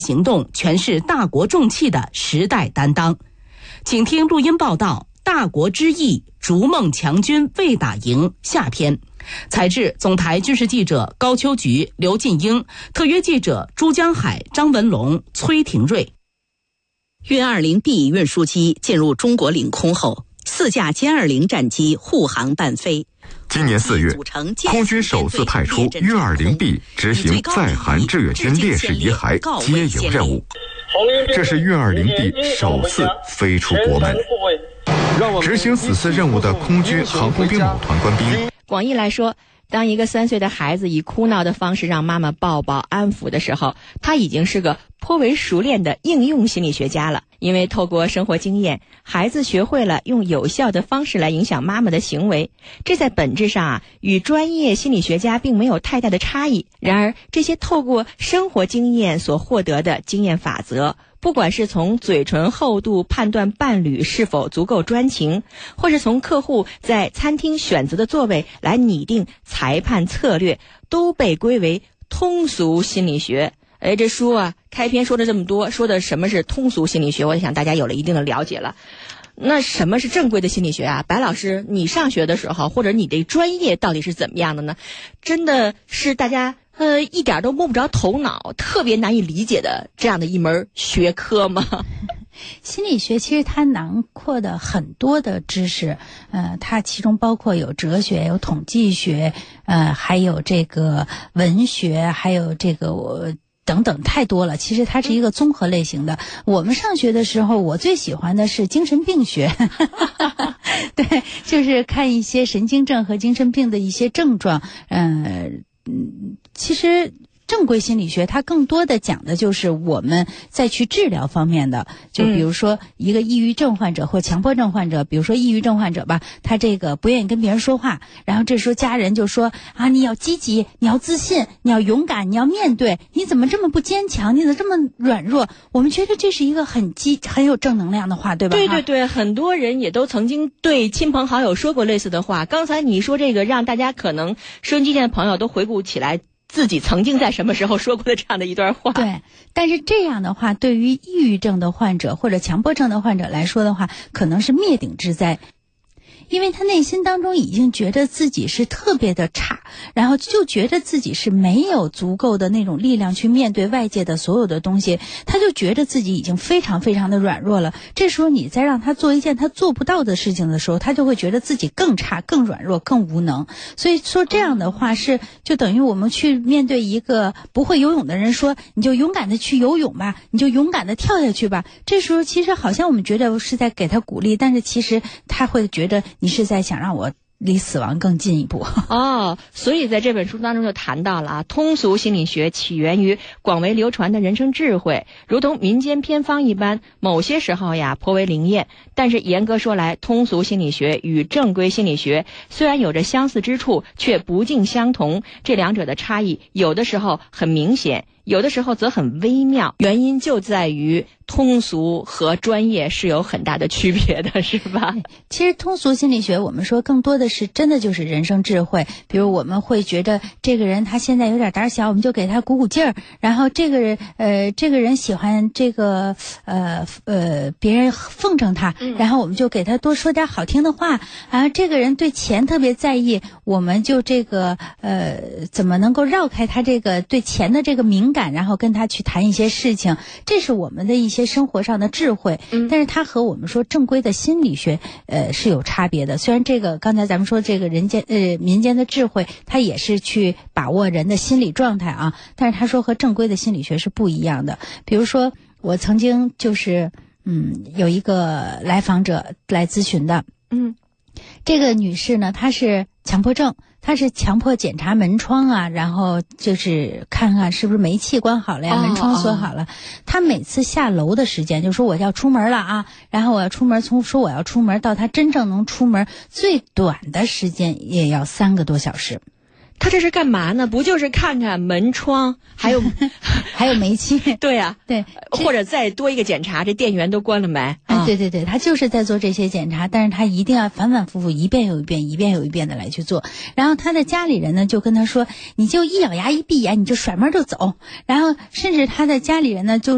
行动诠释大国重器的时代担当。请听录音报道《大国之义，逐梦强军未打赢》下篇，采制总台军事记者高秋菊、刘进英，特约记者朱江海、张文龙、崔廷瑞。 运20B 运输机进入中国领空后，4架歼20战机护航伴飞。 今年4月，空军首次派出运20B 执行在韩志愿军烈士遗骸接营任务，这是运20B 首次飞出国门。执行此次任务的空军航空兵某团官兵。 广义来说，当一个3岁的孩子以哭闹的方式让妈妈抱抱安抚的时候，他已经是个颇为熟练的应用心理学家了。因为透过生活经验，孩子学会了用有效的方式来影响妈妈的行为，这在本质上与专业心理学家并没有太大的差异。然而，这些透过生活经验所获得的经验法则，不管是从嘴唇厚度判断伴侣是否足够专情，或是从客户在餐厅选择的座位来拟定裁判策略，都被归为通俗心理学。这书开篇说了这么多，说的什么是通俗心理学，我想大家有了一定的了解了。那什么是正规的心理学啊？白老师，你上学的时候或者你的专业到底是怎么样的呢？真的是大家一点都摸不着头脑，特别难以理解的这样的一门学科吗？ 心理学其实它囊括的很多的知识，它其中包括有哲学、有统计学，还有这个文学，还有这个等等，太多了。其实它是一个综合类型的。我们上学的时候，我最喜欢的是精神病学，对，就是看一些神经症和精神病的一些症状。其实正规心理学它更多的讲的就是我们在去治疗方面的，就比如说一个抑郁症患者或强迫症患者，比如说抑郁症患者吧，他这个不愿意跟别人说话，然后这时候家人就说你要积极，你要自信，你要勇敢，你要面对，你怎么这么不坚强，你怎么这么软弱？我们觉得这是一个很有正能量的话，对吧？ 对对对，很多人也都曾经对亲朋好友说过类似的话。刚才你说这个，让大家可能收音机前的朋友都回顾起来自己曾经在什么时候说过的这样的一段话。 对，但是这样的话，对于抑郁症的患者或者强迫症的患者来说的话，可能是灭顶之灾。因为他内心当中已经觉得自己是特别的差，然后就觉得自己是没有足够的那种力量去面对外界的所有的东西，他就觉得自己已经非常非常的软弱了。这时候你再让他做一件他做不到的事情的时候，他就会觉得自己更差、更软弱、更无能。所以说这样的话是就等于我们去面对一个不会游泳的人说，你就勇敢的去游泳吧，你就勇敢的跳下去吧。这时候其实好像我们觉得是在给他鼓励，但是其实他会觉得你是在想让我离死亡更进一步。 所以在这本书当中就谈到了通俗心理学起源于广为流传的人生智慧，如同民间偏方一般，某些时候颇为灵验。但是严格说来，通俗心理学与正规心理学虽然有着相似之处，却不尽相同。这两者的差异有的时候很明显，有的时候则很微妙，原因就在于通俗和专业是有很大的区别的，是吧？ 其实通俗心理学我们说更多的是真的就是人生智慧。比如我们会觉得这个人他现在有点胆小，我们就给他鼓鼓劲儿，然后这个人喜欢这个别人奉承他，然后我们就给他多说点好听的话。这个人对钱特别在意，我们就这个怎么能够绕开他这个对钱的这个敏感，然后跟他去谈一些事情。这是我们的一些生活上的智慧。但是它和我们说正规的心理学是有差别的。虽然这个刚才咱们说这个民间的智慧，它也是去把握人的心理状态啊，但是他说和正规的心理学是不一样的。比如说我曾经就是有一个来访者来咨询的，这个女士呢，她是强迫症，她是强迫检查门窗啊，然后就是看看是不是煤气关好了呀，门窗锁好了。她每次下楼的时间就说我要出门了啊，然后我要出门，从说我要出门到她真正能出门，最短的时间也要3个多小时。 他这是干嘛呢？不就是看看门窗，还有煤气？ 对啊， 对， 或者再多一个检查，这电源都关了没？ 对对对，他就是在做这些检查，但是他一定要反反复复一遍又一遍，一遍又一遍的来去做。然后他的家里人呢就跟他说，你就一咬牙一闭眼，你就甩门就走。然后甚至他的家里人呢就